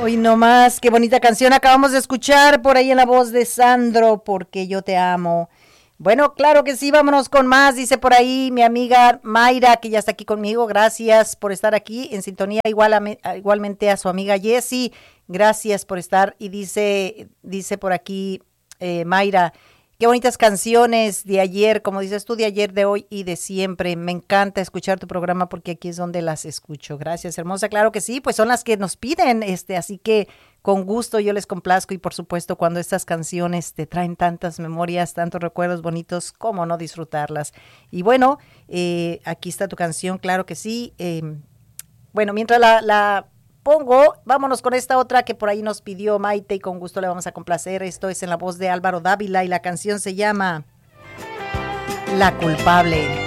Hoy nomás, qué bonita canción acabamos de escuchar por ahí en la voz de Sandro, porque yo te amo. Bueno, claro que sí, vámonos con más, dice por ahí mi amiga Mayra, que ya está aquí conmigo, gracias por estar aquí en sintonía, igualmente a su amiga Jessie, gracias por estar, y dice por aquí Mayra, qué bonitas canciones de ayer, como dices tú, de ayer, de hoy y de siempre. Me encanta escuchar tu programa porque aquí es donde las escucho. Gracias, hermosa. Claro que sí, pues son las que nos piden, así que con gusto yo les complazco y por supuesto cuando estas canciones te traen tantas memorias, tantos recuerdos bonitos, cómo no disfrutarlas. Y bueno, aquí está tu canción, claro que sí. Bueno, mientras la pongo, vámonos con esta otra que por ahí nos pidió Maite y con gusto le vamos a complacer. Esto es en la voz de Álvaro Dávila y la canción se llama La culpable.